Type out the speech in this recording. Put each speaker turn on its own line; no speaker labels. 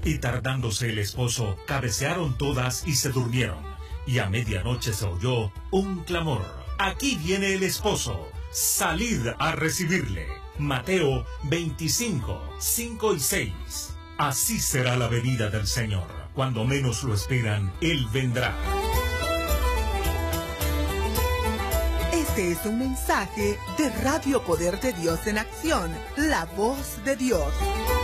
Y tardándose el esposo, cabecearon todas y se durmieron. Y a medianoche se oyó un clamor: aquí viene el esposo, salid a recibirle. Mateo 25, 5 y 6. Así será la venida del Señor. Cuando menos lo esperan, Él vendrá.
Este es un mensaje de Radio Poder de Dios en Acción, la voz de Dios.